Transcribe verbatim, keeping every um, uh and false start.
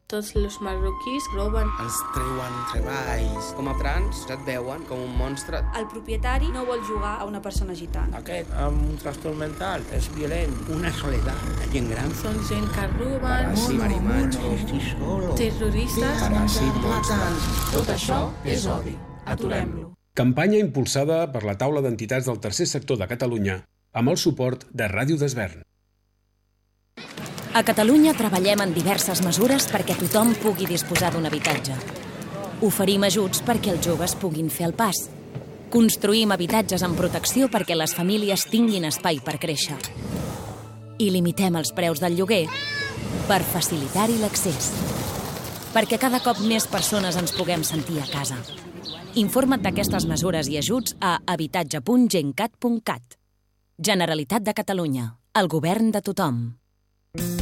Tots els marroquís roben. Els treuen treballs. Com a trans et veuen com un monstre. El propietari no vol jugar a una persona gitana. Aquest amb un trastorn mental és violent. Una soledat. La gent gran. Són gent que roben. Paràsit, marimatxo. Terroristes. Paràsit, monstres. Tot això és odi. Aturem-lo. Campanya impulsada per la taula d'entitats del tercer sector de Catalunya amb el suport de Ràdio d'Esvern. A Catalunya treballem en diverses mesures perquè tothom pugui disposar d'un habitatge. Oferim ajuts perquè els joves puguin fer el pas. Construïm habitatges amb protecció perquè les famílies tinguin espai per créixer. I limitem els preus del lloguer per facilitar-hi l'accés. Perquè cada cop més persones ens puguem sentir a casa. Informa't d'aquestes mesures i ajuts a habitatge punt gencat punt cat. Generalitat de Catalunya. El govern de tothom.